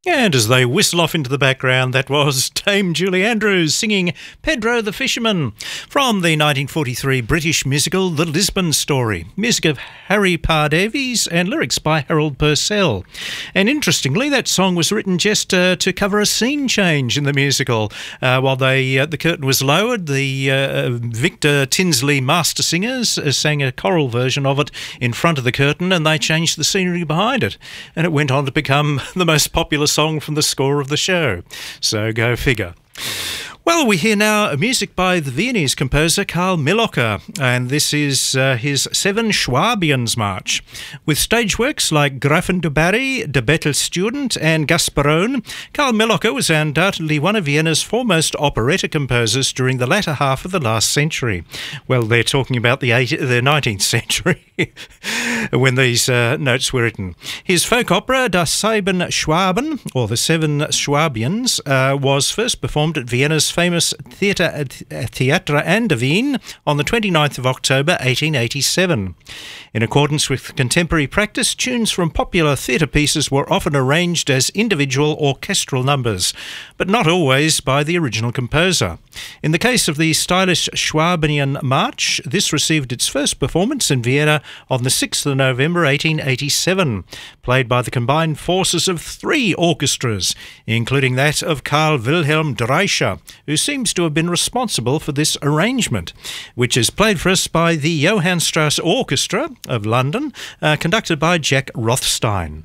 And as they whistle off into the background, that was Dame Julie Andrews singing Pedro the Fisherman from the 1943 British musical The Lisbon Story. Music of Harry Pardavies and lyrics by Harold Purcell. And interestingly, that song was written just to cover a scene change in the musical. While the curtain was lowered, the Victor Tinsley Master Singers sang a choral version of it in front of the curtain, and they changed the scenery behind it. And it went on to become the most popular song from the score of the show. So go figure. Well, we hear now music by the Viennese composer Karl Millocker, and this is his Seven Schwabians March. With stage works like Grafen de Barry, De Bettel Student and Gasperone, Karl Millocker was undoubtedly one of Vienna's foremost operetta composers during the latter half of the last century. Well, they're talking about the 19th century when these notes were written. His folk opera Das Sieben Schwaben, or The Seven Schwabians, was first performed at Vienna's famous Theatre an der Wien on the 29th of October 1887. In accordance with contemporary practice, tunes from popular theatre pieces were often arranged as individual orchestral numbers, but not always by the original composer. In the case of the stylish Schwabian March, this received its first performance in Vienna on the 6th of November 1887, played by the combined forces of three orchestras, including that of Karl Wilhelm Dreicher, who seems to have been responsible for this arrangement, which is played for us by the Johannstrasse Orchestra of London, conducted by Jack Rothstein.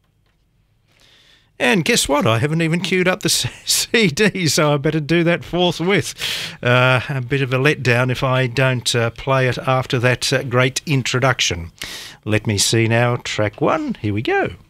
And guess what? I haven't even queued up the CD, so I better do that forthwith. A bit of a letdown if I don't play it after that great introduction. Let me see now. Track one. Here we go.